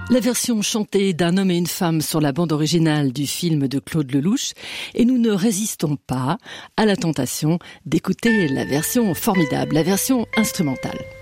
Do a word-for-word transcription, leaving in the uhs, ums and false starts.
La version chantée d'un homme et une femme sur la bande originale du film de Claude Lelouch, et nous ne résistons pas à la tentation d'écouter la version formidable, la version instrumentale.